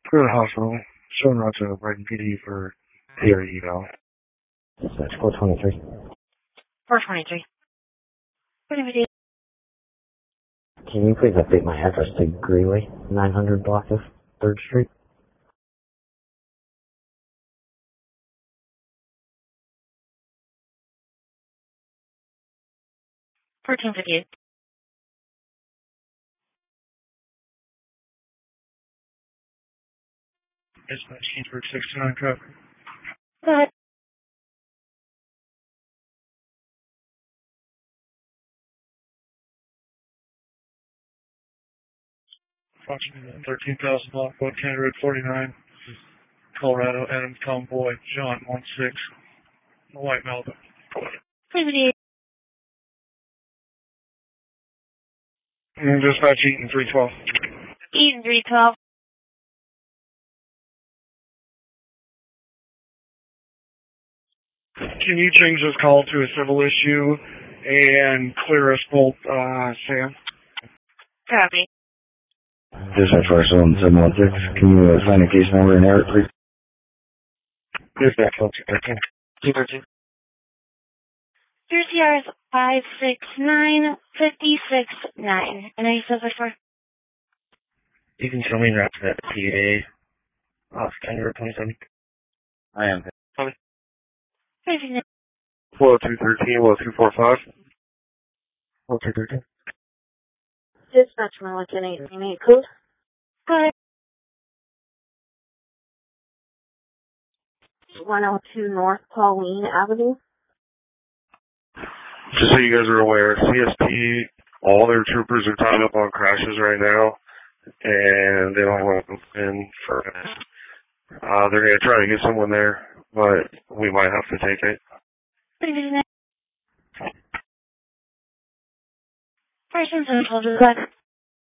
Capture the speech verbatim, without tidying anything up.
Go to the hospital. Showing out to Brighton P D for P R eval. Dispatch four twenty-three. four twenty-three. Brighton P D. Can you please update my address to Greeley, nine hundred block of third Street? fourteen fifty-eight. Dispatch Kingsburg sixty-nine traffic. Go ahead. Approximately thirteen thousand block, Boat County Road forty-nine, Colorado, Adam Tomboy, John one six, White Malibu. Brighton P D. And dispatch Eaton three twelve. Eaton three twelve. Can you change this call to a civil issue and clear us both, uh, Sam? Copy. Dispatch four seven seven one six. Can you uh, find a case number and error, please? Dispatch two thirteen. two thirteen. Your C R is five six nine five six nine. And are you still for? You can show me that that P A off County Road twenty-seven. I am. Flow two thirteen, well two four five. Flow two thirteen. Dispatch Milliken eight nine eight code. Go ahead. one oh two North Pauline Avenue. Just so you guys are aware, C S P, all their troopers are tied up on crashes right now, and they don't want them in for uh, they're going to try to get someone there, but we might have to take it. Persons and soldiers.